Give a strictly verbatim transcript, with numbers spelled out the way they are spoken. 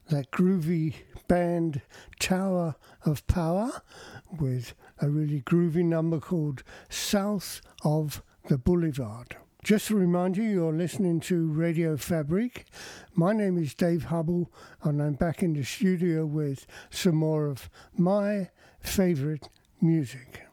that groovy band Tower of Power with a really groovy number called South of the Boulevard. Just to remind you, you're listening to Radio Fabric. My name is Dave Hubble, and I'm back in the studio with some more of my favourite music.